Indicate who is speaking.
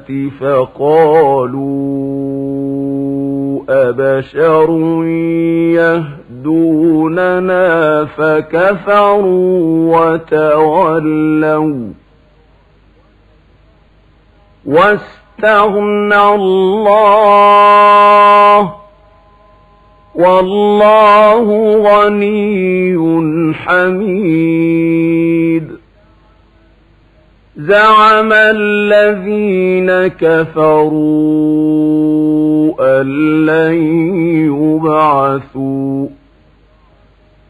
Speaker 1: فقالوا أبشر يهدوننا فكفروا وتولوا واستغنى الله والله غني حميد. زعم الذين كفروا أن لن يبعثوا